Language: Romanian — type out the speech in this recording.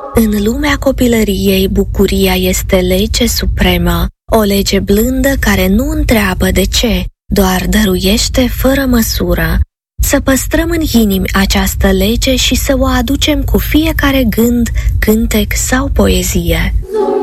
În lumea copilăriei, bucuria este lege supremă, o lege blândă care nu întreabă de ce, doar dăruiește fără măsură. Să păstrăm în inimi această lege și să o aducem cu fiecare gând, cântec sau poezie.